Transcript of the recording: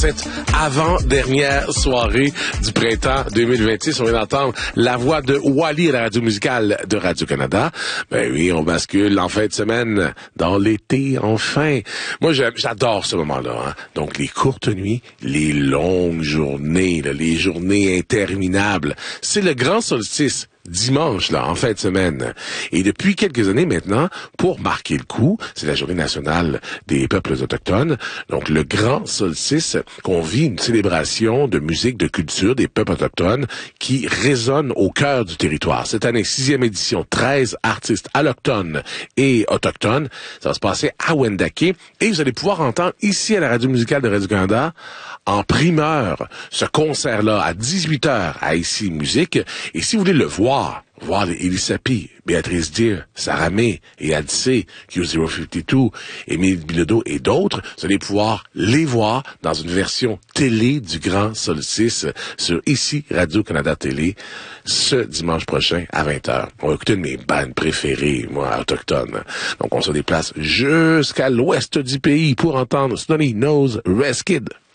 Cette avant-dernière soirée du printemps 2026, on vient d'entendre la voix de Wally à la radio musicale de Radio-Canada. Ben oui, on bascule en fin de semaine dans l'été, enfin. Moi, j'adore ce moment-là. Hein? Donc, les courtes nuits, les longues journées, là, les journées interminables. C'est le grand solstice. Dimanche, là, en fin de semaine. Et depuis quelques années maintenant, pour marquer le coup, c'est la journée nationale des peuples autochtones. Donc, le grand solstice, qu'on vit une célébration de musique, de culture des peuples autochtones qui résonne au cœur du territoire. Cette année, 6e édition, 13 artistes allochtones et autochtones. Ça va se passer à Wendake. Et vous allez pouvoir entendre ici à la radio musicale de Radio-Canada, en primeur, ce concert-là à 18h à Ici Musique. Et si vous voulez le voir Elisapi, Béatrice Deer, Sarah May et Adissé, Q052, Émile Bilodeau et d'autres, vous allez pouvoir les voir dans une version télé du Grand Solstice sur Ici Radio-Canada Télé ce dimanche prochain à 20h. On va écouter une de mes bandes préférées, moi, autochtones. Donc on se déplace jusqu'à l'ouest du pays pour entendre Snowy Nose Reskid.